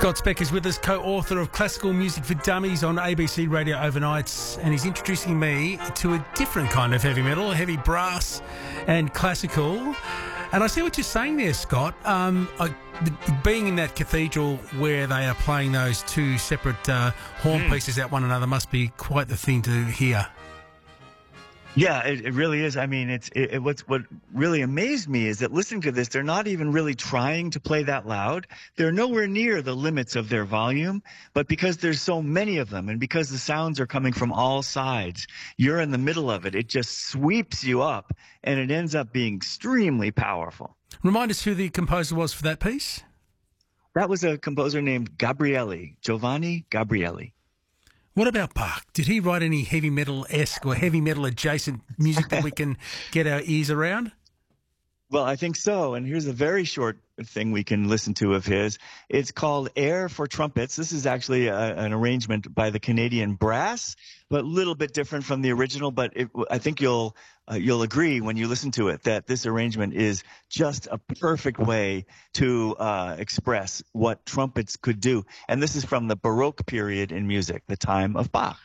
Scott Speck is with us, co-author of Classical Music for Dummies on ABC Radio Overnights, and he's introducing me to a different kind of heavy metal, heavy brass and classical. And I see what you're saying there, Scott. Being in that cathedral where they are playing those two separate horn pieces at one another must be quite the thing to hear. Yeah, it really is. I mean, what really amazed me is that listening to this, they're not even really trying to play that loud. They're nowhere near the limits of their volume, but because there's so many of them and because the sounds are coming from all sides, you're in the middle of it. It just sweeps you up and it ends up being extremely powerful. Remind us who the composer was for that piece. That was a composer named Gabrieli, Giovanni Gabrieli. What about Bach? Did he write any heavy metal-esque or heavy metal-adjacent music that we can get our ears around? Well, I think so. And here's a very short thing we can listen to of his. It's called Air for Trumpets. This is actually an arrangement by the Canadian Brass, but a little bit different from the original. But I think you'll agree when you listen to it that this arrangement is just a perfect way to express what trumpets could do. And this is from the Baroque period in music, the time of Bach.